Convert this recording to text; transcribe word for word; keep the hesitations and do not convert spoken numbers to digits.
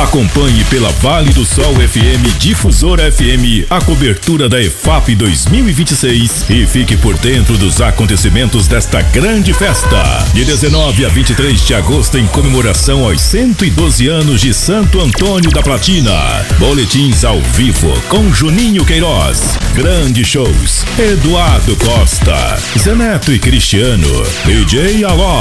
Acompanhe pela Vale do Sol F M Difusora F M a cobertura da EFAP dois mil e vinte e seis e fique por dentro dos acontecimentos desta grande festa. De dezenove a vinte e três de agosto, em comemoração aos cento e doze anos de Santo Antônio da Platina. Boletins ao vivo com Juninho Queiroz. Grandes shows: Eduardo Costa, Zeneto e Cristiano, D J Aló,